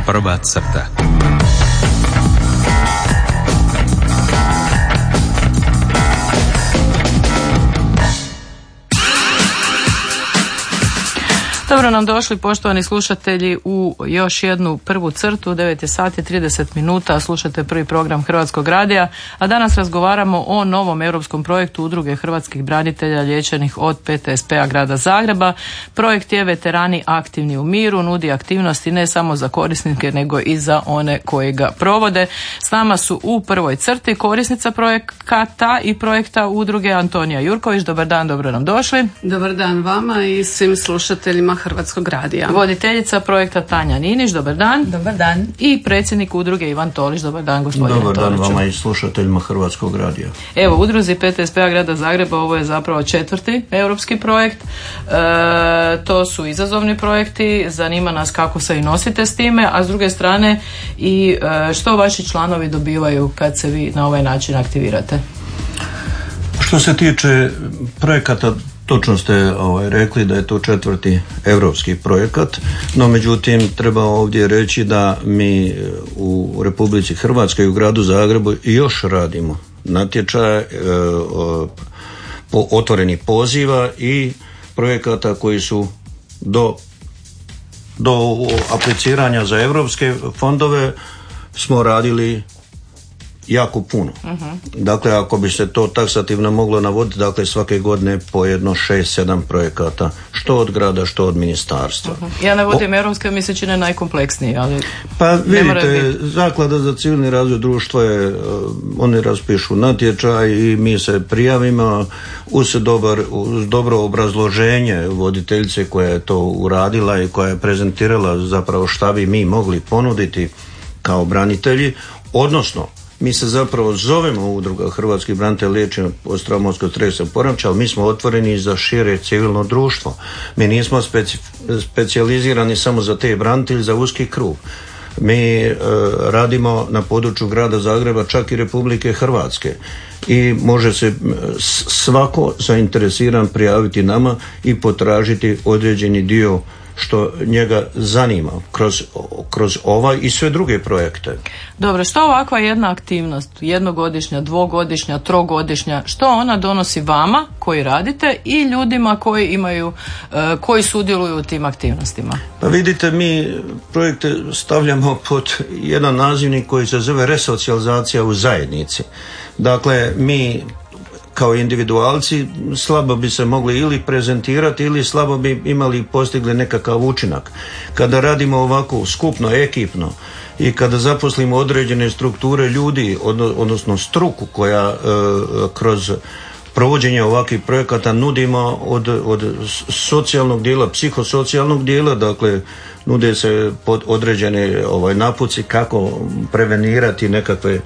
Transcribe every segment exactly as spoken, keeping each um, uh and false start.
Prva crta. Dobro nam došli, poštovani slušatelji, u još jednu prvu crtu. Devet je sati trideset minuta, slušate prvi program Hrvatskog radija, a danas razgovaramo o novom europskom projektu Udruge hrvatskih branitelja liječenih od P T S P-a grada Zagreba. Projekt je Veterani aktivni u miru, nudi aktivnosti ne samo za korisnike nego i za one koji ga provode. S nama su u prvoj crti korisnica projekata i projekta Udruge Antonija Jurković. Dobar dan, dobro nam došli. Dobar dan vama i svim slušateljima Hrvatskog radija. Voditeljica projekta Tanja Ninić, dobar dan. Dobar dan. I predsjednik udruge Ivan Tolić, dobar dan gospodine Dobar dan Toliću. vama i slušateljima Hrvatskog radija. Evo, udruzi P T S P-a grada Zagreba ovo je zapravo četvrti europski projekt. E, to su izazovni projekti, zanima nas kako se i nosite s time, a s druge strane i e, što vaši članovi dobivaju kad se vi na ovaj način aktivirate? Što se tiče projekata, točno ste ovaj, rekli da je to četvrti europski projekat, no međutim treba ovdje reći da mi u Republici Hrvatskoj i u gradu Zagrebu još radimo natječaje, e, po otvoreni poziva i projekata koji su do, do apliciranja za europske fondove smo radili jako puno. Uh-huh. Dakle, ako bi se to taksativno moglo navoditi, dakle svake godine po jedno šest sedam projekata, što od grada, što od ministarstva. Uh-huh. Ja navodim o... europske, mi se čine najkompleksniji, ali pa vidite, biti... Zaklada za civilni razvoj društva je, oni raspišu natječaj i mi se prijavimo uz, dobar, uz dobro obrazloženje voditeljice koja je to uradila i koja je prezentirala zapravo šta bi mi mogli ponuditi kao branitelji, odnosno mi se zapravo zovemo Udruga hrvatskih branitelja liječenih od traumatskog stresa poremećaja, ali mi smo otvoreni za šire civilno društvo. Mi nismo speci, specijalizirani samo za te branitelje, za uski krug. Mi e, radimo na području grada Zagreba, čak i Republike Hrvatske. I može se svako zainteresiran prijaviti nama i potražiti određeni dio što njega zanima kroz, kroz ovaj i sve druge projekte. Dobro, što ovakva jedna aktivnost, jednogodišnja, dvogodišnja, trogodišnja, što ona donosi vama koji radite i ljudima koji imaju, koji sudjeluju u tim aktivnostima? Pa vidite, mi projekte stavljamo pod jedan nazivnik koji se zove resocijalizacija u zajednici. Dakle, mi kao individualci slabo bi se mogli ili prezentirati ili slabo bi imali postigli nekakav učinak. Kada radimo ovako skupno, ekipno i kada zaposlimo određene strukture ljudi, odnosno struku koja e, kroz provođenje ovakvih projekata nudimo od, od socijalnog dijela, psihosocijalnog dijela, dakle nude se pod određene ovaj, napuci kako prevenirati nekakve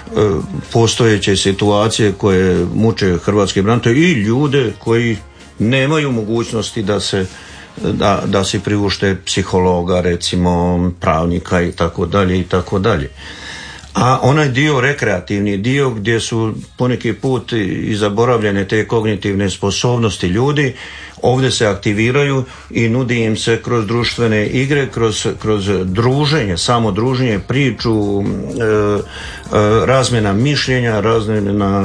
postojeće situacije koje muče hrvatske branitelje i ljude koji nemaju mogućnosti da se da, da si priušte psihologa, recimo pravnika i tako dalje i tako dalje. A onaj dio, rekreativni dio gdje su poneki put i zaboravljene te kognitivne sposobnosti ljudi, ovdje se aktiviraju i nudi im se kroz društvene igre, kroz, kroz druženje, samo druženje, priču, e, e, razmjena mišljenja, razmjena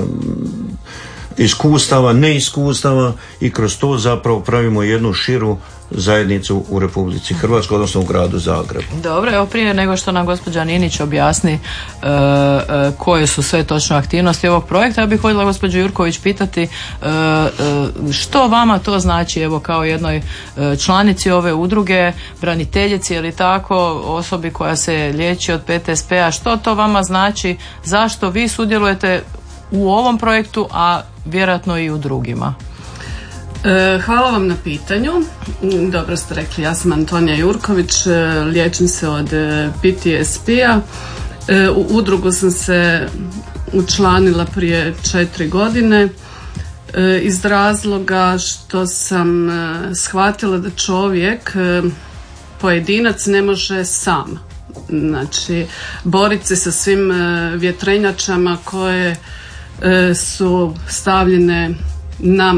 iskustava, neiskustava i kroz to zapravo pravimo jednu širu zajednicu u Republici Hrvatskoj, odnosno u gradu Zagrebu. Dobro, evo prije nego što nam gospođa Ninić objasni e, e, koje su sve točno aktivnosti ovog projekta, ja bih voljela gospođu Jurković pitati e, e, što vama to znači, evo kao jednoj e, članici ove udruge, braniteljici ili tako, osobi koja se liječi od P T S P-a, što to vama znači, zašto vi sudjelujete u ovom projektu, a vjerojatno i u drugima? Hvala vam na pitanju. Dobro ste rekli, ja sam Antonija Jurković, liječim se od P T S P-a. U udrugu sam se učlanila prije četiri godine iz razloga što sam shvatila da čovjek, pojedinac, ne može sam. Znači, boriti se sa svim vjetrenjačama koje su stavljene nam